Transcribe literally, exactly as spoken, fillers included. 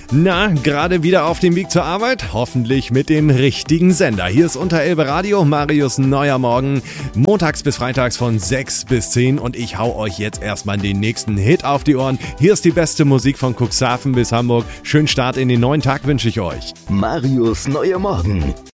Na, gerade wieder auf dem Weg zur Arbeit? Hoffentlich mit dem richtigen Sender. Hier ist Unterelbe Radio, Marius Neuer Morgen. Montags bis freitags von sechs bis zehn und ich hau euch jetzt erstmal den nächsten Hit auf die Ohren. Hier ist die beste Musik von Cuxhaven bis Hamburg. Schönen Start in den neuen Tag wünsche ich euch. Marius Neuer Morgen.